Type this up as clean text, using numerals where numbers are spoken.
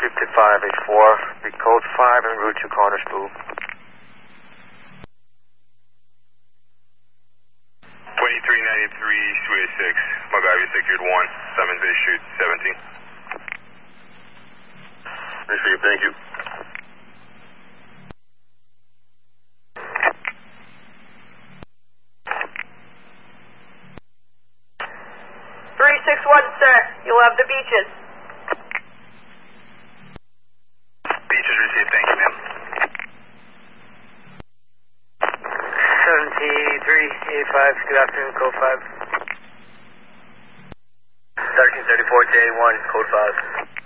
5584, be code 5 en route to Cornerspool. 2393, Suite 6, Mogavi secured 1, Summons issued 17. Receive, thank you. Sir, you'll have the beaches. Beaches received, thank you, ma'am. 7385, good afternoon, code 5. 1334 J1, code 5.